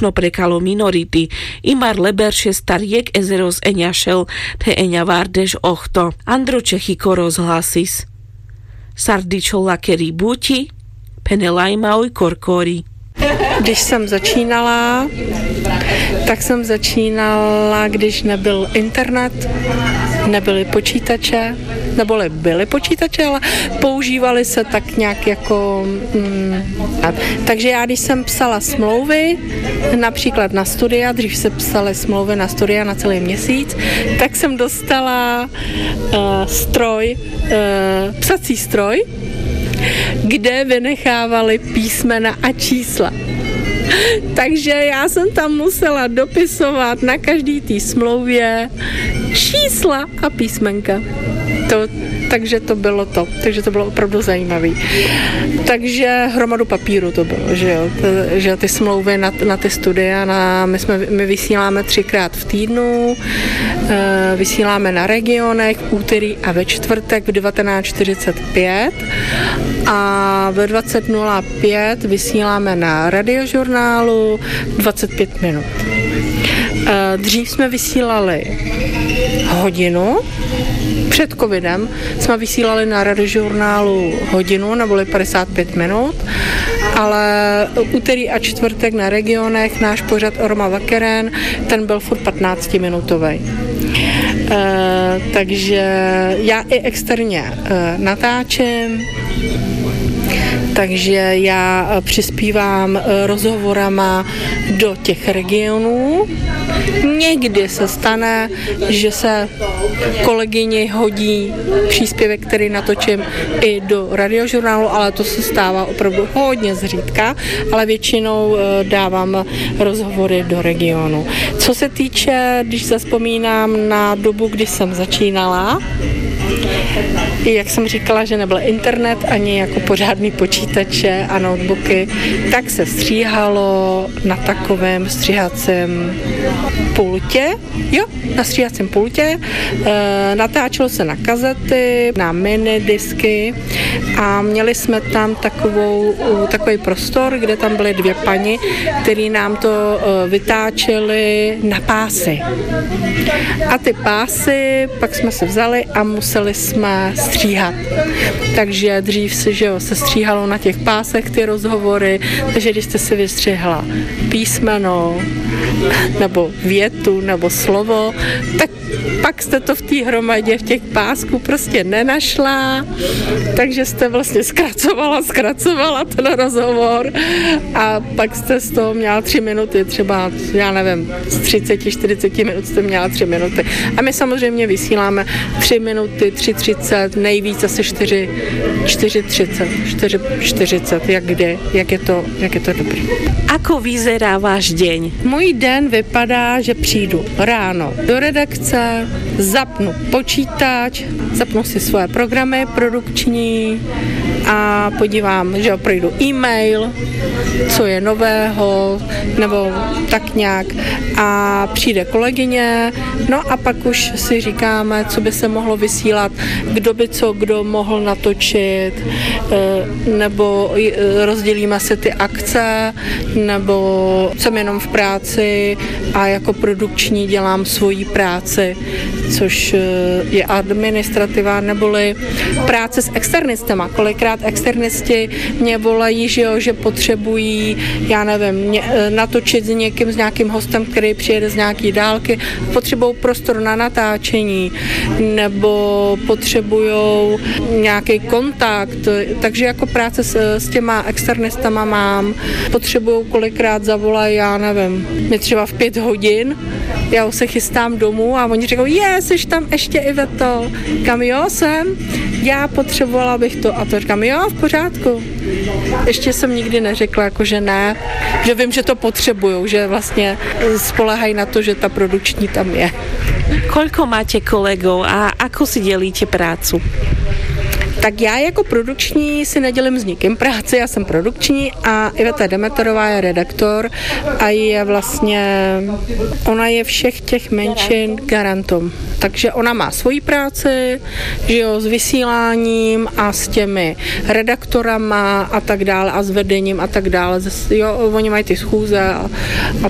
zručno prekalo minority. Imar leberše stariek ezeros eňašel, te eňa várdež ochto. Andro Čechiko rozhlasis. Sardičo lakeri buti, penelajmauj korkori. Když jsem začínala, tak jsem začínala, když nebyl internet, nebyly počítače, nebo byly počítače, ale používali se tak nějak jako... Takže já, když jsem psala smlouvy, například na studia, dřív se psaly smlouvy na studia na celý měsíc, tak jsem dostala psací stroj, kde vynechávali písmena a čísla. Takže já jsem tam musela dopisovat na každý té smlouvě čísla a písmenka. Takže to bylo opravdu zajímavý. Takže hromadu papíru to bylo, že ty smlouvy na ty studia, my vysíláme 3krát v týdnu, vysíláme na regionech v úterý a ve čtvrtek v 19:45 a ve 20:05 vysíláme na radiožurnálu 25 minut. Dřív jsme vysílali hodinu, před covidem jsme vysílali na radiožurnálu hodinu, neboli 55 minut, ale úterý a čtvrtek na regionech náš pořad Orma Vakeren, ten byl furt 15-minutový. Takže já i externě natáčím, takže já přispívám rozhovorama do těch regionů. Někdy se stane, že se kolegyni hodí příspěvek, který natočím i do radiožurnálu, ale to se stává opravdu hodně zřídka, ale většinou dávám rozhovory do regionu. Co se týče, když zavzpomínám na dobu, kdy jsem začínala, jak jsem říkala, že nebyl internet ani jako pořádný počítače a notebooky, tak se stříhalo na takovém stříhacím pultě. Na stříhacím pultě. Natáčelo se na kazety, na minidisky a měli jsme tam takový prostor, kde tam byly 2 paní, který nám to vytáčeli na pásy. A ty pásy pak jsme se vzali a museli jsme stříhat. Takže dřív se stříhalo na těch pásech ty rozhovory, takže když jste si vystřihla písmeno nebo větu nebo slovo, tak pak jste to v té hromadě, v těch pásků prostě nenašla, takže jste vlastně zkracovala ten rozhovor a pak jste z toho měla 3 minuty, třeba, já nevím, z 30-40 minut jste měla 3 minuty. A my samozřejmě vysíláme 3 minuty, 3:30, nejvíc asi 4:40, jak je to dobrý. Ako vyzerá váš deň? Můj den vypadá, že přijdu ráno do redakce, zapnu počítač, zapnu si svoje programy produkční a podívám, že projdu e-mail, co je nového, nebo tak nějak a přijde kolegyně, no a pak už si říkáme, co by se mohlo vysílat, kdo mohl natočit, nebo rozdělíme si ty akce, nebo jsem jenom v práci a jako produkční dělám svoji práci, což je administrativa, neboli práce s externistama. Kolikrát externisti mě volají, že potřebují, já nevím, natočit s nějakým hostem, který přijede z nějaký dálky, potřebují prostor na natáčení, nebo potřebují nějaký kontakt, takže jako práce s těma externistama mám. Potřebují kolikrát zavolají, já nevím, mě třeba v 5 hodin, já se chystám domů a oni říkají, jsi tam ještě, Iveto? Říkám, jo, jsem. Já potřebovala bych to. A to říkám, jo, v pořádku. Ještě jsem nikdy neřekla, jako že ne, že vím, že to potřebujou, že vlastně spoléhají na to, že ta produkční tam je. Koľko máte kolegov a ako si dělíte prácu? Tak já jako produkční si nedělím s nikým práci, já jsem produkční a Iveta Demeterová je redaktor a ona je všech těch menšin garantom. Takže ona má svoji práci, že jo, s vysíláním a s těmi redaktorama a tak dále a s vedením a tak dále. Jo, oni mají ty schůze a